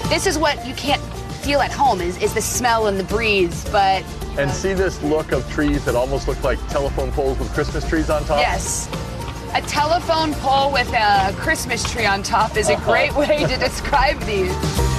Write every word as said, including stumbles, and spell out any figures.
this is what you can't feel at home, is, is the smell and the breeze, but... And see this look of trees that almost look like telephone poles with Christmas trees on top? Yes. A telephone pole with a Christmas tree on top is a great way to describe these.